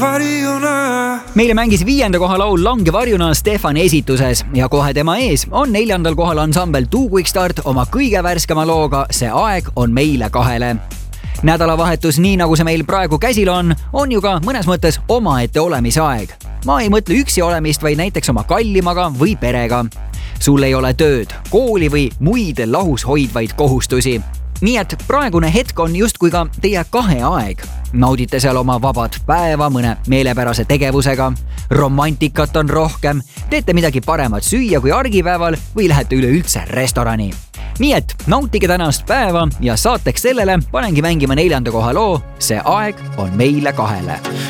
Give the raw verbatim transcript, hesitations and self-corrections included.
Meile mängis viienda koha laul Lange varjuna Stefani esituses ja kohe tema ees on neljandal kohal ansambel Two Quick Start oma kõige värskema looga See aeg on meile kahele. Nädalavahetus, nii nagu see meil praegu käsil on, on ju ka mõnes mõttes omaette olemise aeg. Ma ei mõtle üksi olemist, vaid näiteks oma kallimaga või perega. Sul ei ole tööd, kooli või muid lahus hoidvaid kohustusi. Nii et praegune hetk on justkui ka teie kahe aeg. Naudite seal oma vabad päeva mõne meelepärase tegevusega, romantikat on rohkem, teete midagi paremat süüa kui argipäeval või lähete üleüldse restorani. Nii et nautige tänast päeva ja saateks sellele panengi mängima neljanda koha loo See aeg on meile kahele.